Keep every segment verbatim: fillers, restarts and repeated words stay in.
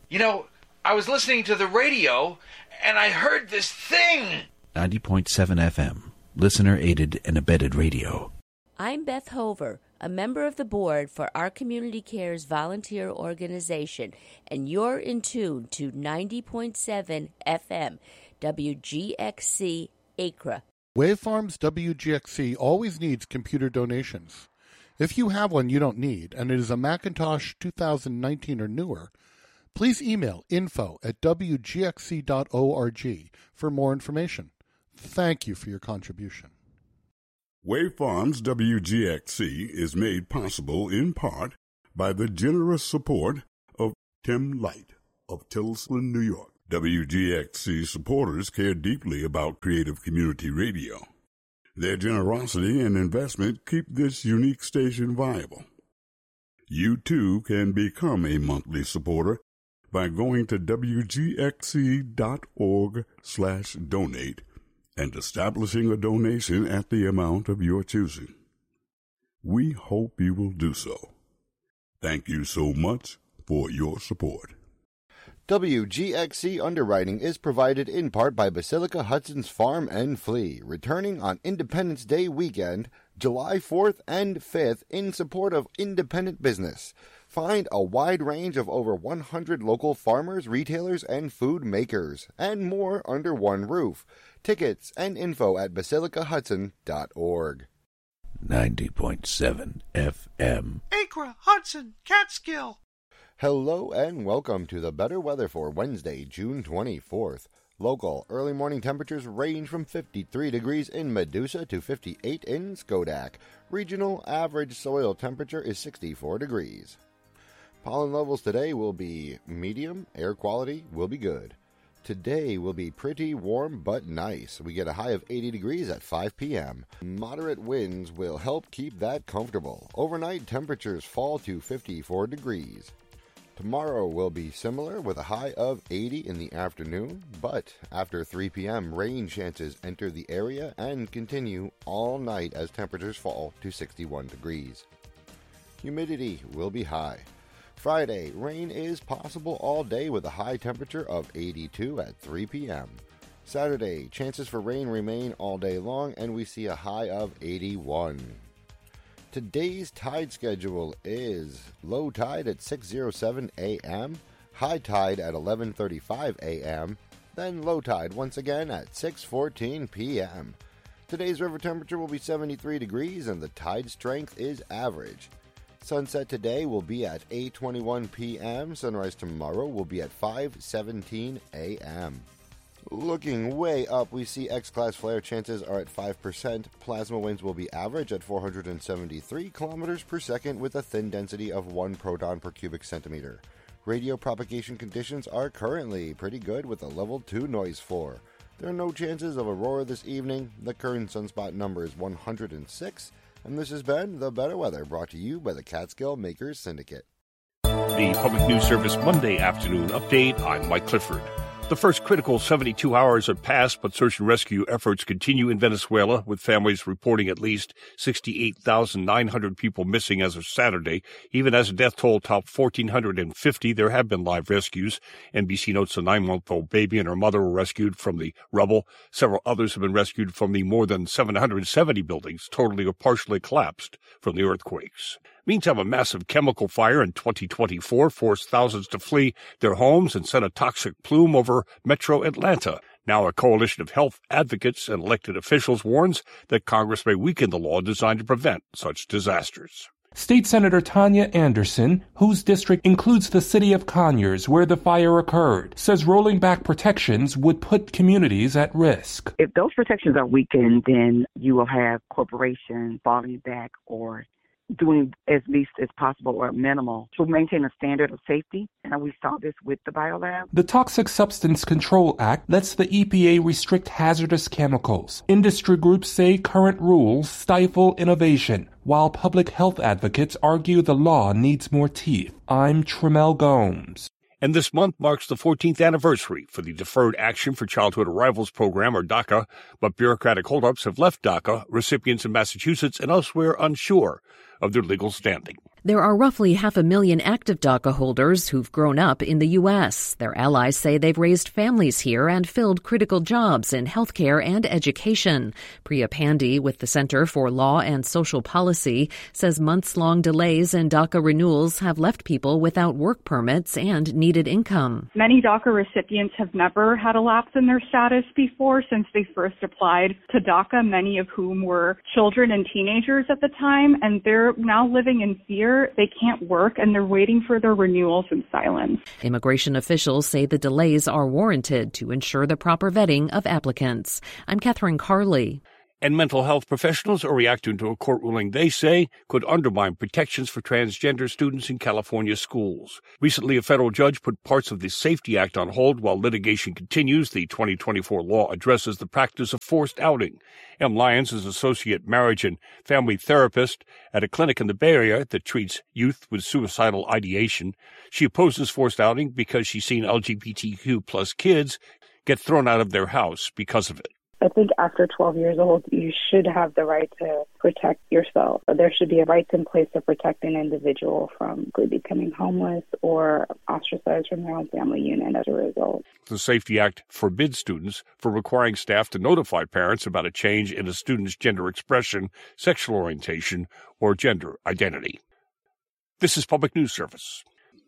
You know, I was listening to the radio, and I heard this thing. ninety point seven F M, listener-aided and abetted radio. I'm Beth Hover, a member of the board for Our Community Cares volunteer organization, and you're in tune to ninety point seven F M, W G X C, Acra. Waveforms W G X C always needs computer donations. If you have one you don't need, and it is a Macintosh two thousand nineteen or newer, please email info at w g x c dot org for more information. Thank you for your contribution. Waveforms W G X C is made possible in part by the generous support of Tim Light of Tilson, New York. W G X C supporters care deeply about creative community radio. Their generosity and investment keep this unique station viable. You too can become a monthly supporter by going to w g x c dot org slash donate and establishing a donation at the amount of your choosing. We hope you will do so. Thank you so much for your support. W G X C underwriting is provided in part by Basilica Hudson's Farm and Flea, returning on Independence Day weekend, July fourth and fifth, in support of independent business. Find a wide range of over one hundred local farmers, retailers, and food makers, and more under one roof. Tickets and info at basilica hudson dot org. ninety point seven F M. Acra, Hudson, Catskill. Hello and welcome to the better weather for Wednesday, June twenty-fourth. Local early morning temperatures range from fifty-three degrees in Medusa to fifty-eight in Skodak. Regional average soil temperature is sixty-four degrees. Pollen levels today will be medium, air quality will be good. Today will be pretty warm but nice. We get a high of eighty degrees at five p.m. Moderate winds will help keep that comfortable. Overnight temperatures fall to fifty-four degrees. Tomorrow will be similar with a high of eighty in the afternoon, but after three p.m. rain chances enter the area and continue all night as temperatures fall to sixty-one degrees. Humidity will be high. Friday, rain is possible all day with a high temperature of eighty-two at three p.m. Saturday, chances for rain remain all day long and we see a high of eighty-one. Today's tide schedule is low tide at six oh seven a.m., high tide at eleven thirty-five a.m., then low tide once again at six fourteen p.m. Today's river temperature will be seventy-three degrees and the tide strength is average. Sunset today will be at eight twenty-one p.m. Sunrise tomorrow will be at five seventeen a.m. Looking way up, we see X-class flare chances are at five percent. Plasma winds will be average at four hundred seventy-three kilometers per second with a thin density of one proton per cubic centimeter. Radio propagation conditions are currently pretty good with a level two noise floor. There are no chances of aurora this evening. The current sunspot number is one hundred six. And this has been The Better Weather, brought to you by the Catskill Makers Syndicate. The Public News Service Monday afternoon update. I'm Mike Clifford. The first critical seventy-two hours have passed, but search and rescue efforts continue in Venezuela, with families reporting at least sixty-eight thousand nine hundred people missing as of Saturday. Even as the death toll topped one thousand four hundred fifty, there have been live rescues. N B C notes a nine-month-old baby and her mother were rescued from the rubble. Several others have been rescued from the more than seven hundred seventy buildings, totally or partially collapsed from the earthquakes. Meantime, a massive chemical fire in twenty twenty-four forced thousands to flee their homes and sent a toxic plume over metro Atlanta. Now a coalition of health advocates and elected officials warns that Congress may weaken the law designed to prevent such disasters. State Senator Tanya Anderson, whose district includes the city of Conyers where the fire occurred, says rolling back protections would put communities at risk. If those protections are weakened, then you will have corporations falling back or doing as least as possible or minimal to maintain a standard of safety. And we saw this with the biolab. The Toxic Substance Control Act lets the E P A restrict hazardous chemicals. Industry groups say current rules stifle innovation, while public health advocates argue the law needs more teeth. I'm Tremel Gomes. And this month marks the fourteenth anniversary for the Deferred Action for Childhood Arrivals Program, or DACA, but bureaucratic holdups have left DACA recipients in Massachusetts and elsewhere unsure of their legal standing. There are roughly half a million active DACA holders who've grown up in the U S. Their allies say they've raised families here and filled critical jobs in healthcare and education. Priya Pandey with the Center for Law and Social Policy says months-long delays in DACA renewals have left people without work permits and needed income. Many DACA recipients have never had a lapse in their status before since they first applied to DACA, many of whom were children and teenagers at the time, and they're now living in fear. They can't work, and they're waiting for their renewals in silence. Immigration officials say the delays are warranted to ensure the proper vetting of applicants. I'm Catherine Carley. And mental health professionals are reacting to a court ruling they say could undermine protections for transgender students in California schools. Recently, a federal judge put parts of the SAFETY Act on hold while litigation continues. The twenty twenty-four law addresses the practice of forced outing. M. Lyons is associate marriage and family therapist at a clinic in the Bay Area that treats youth with suicidal ideation. She opposes forced outing because she's seen L G B T Q plus kids get thrown out of their house because of it. I think after twelve years old, you should have the right to protect yourself. There should be a right in place to protect an individual from becoming homeless or ostracized from their own family unit as a result. The SAFETY Act forbids students from requiring staff to notify parents about a change in a student's gender expression, sexual orientation, or gender identity. This is Public News Service.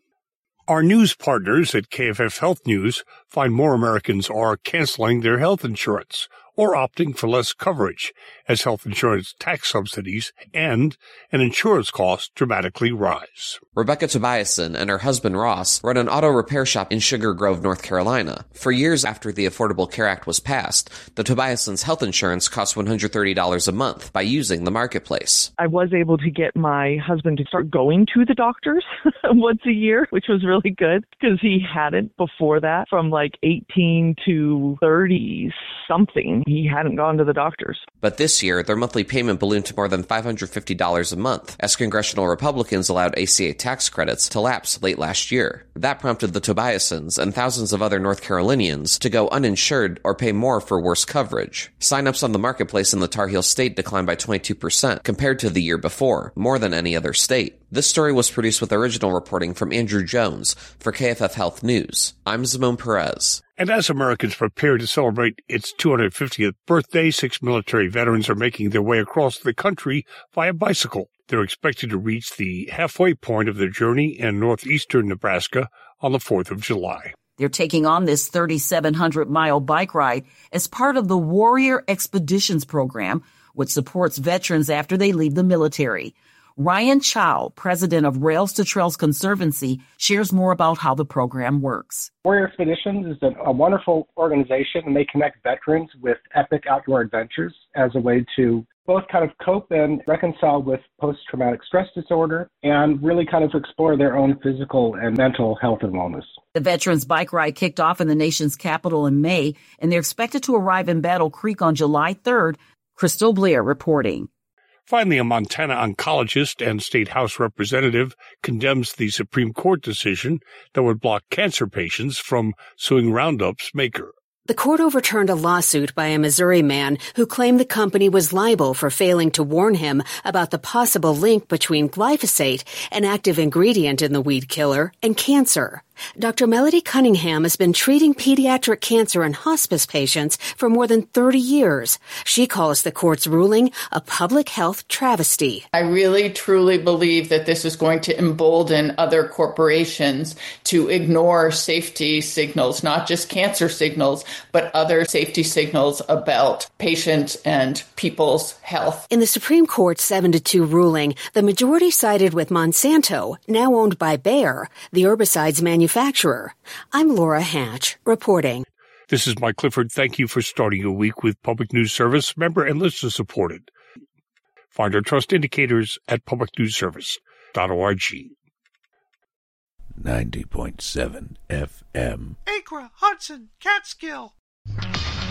Our news partners at K F F Health News find more Americans are canceling their health insurance or opting for less coverage as health insurance tax subsidies and an insurance cost dramatically rise. Rebecca Tobiason and her husband Ross run an auto repair shop in Sugar Grove, North Carolina. For years after the Affordable Care Act was passed, the Tobiasons' health insurance cost one hundred thirty dollars a month by using the marketplace. I was able to get my husband to start going to the doctors once a year, which was really good because he hadn't before that. From like eighteen to thirty something, he hadn't gone to the doctors. But this year, their monthly payment ballooned to more than five hundred fifty dollars a month, as congressional Republicans allowed A C A tax credits to lapse late last year. That prompted the Tobiasons and thousands of other North Carolinians to go uninsured or pay more for worse coverage. Sign-ups on the marketplace in the Tar Heel State declined by twenty-two percent compared to the year before, more than any other state. This story was produced with original reporting from Andrew Jones for K F F Health News. I'm Simone Perez. And as Americans prepare to celebrate its two hundred fiftieth birthday, six military veterans are making their way across the country via bicycle. They're expected to reach the halfway point of their journey in northeastern Nebraska on the fourth of July. They're taking on this thirty-seven hundred mile bike ride as part of the Warrior Expeditions program, which supports veterans after they leave the military. Ryan Chow, president of Rails to Trails Conservancy, shares more about how the program works. Warrior Expeditions is a, a wonderful organization, and they connect veterans with epic outdoor adventures as a way to both kind of cope and reconcile with post-traumatic stress disorder and really kind of explore their own physical and mental health and wellness. The Veterans Bike Ride kicked off in the nation's capital in May, and they're expected to arrive in Battle Creek on July third. Crystal Blair reporting. Finally, a Montana oncologist and state House representative condemns the Supreme Court decision that would block cancer patients from suing Roundup's maker. The court overturned a lawsuit by a Missouri man who claimed the company was liable for failing to warn him about the possible link between glyphosate, an active ingredient in the weed killer, and cancer. Doctor Melody Cunningham has been treating pediatric cancer and hospice patients for more than thirty years. She calls the court's ruling a public health travesty. I really, truly believe that this is going to embolden other corporations to ignore safety signals, not just cancer signals, but other safety signals about patient and people's health. In the Supreme Court's seven to two ruling, the majority sided with Monsanto, now owned by Bayer, the herbicides manufacturer. manufacturer. I'm Laura Hatch, reporting. This is Mike Clifford. Thank you for starting your week with Public News Service, member and listener supported. Find our trust indicators at public news service dot org. ninety point seven F M. Acra, Hudson, Catskill.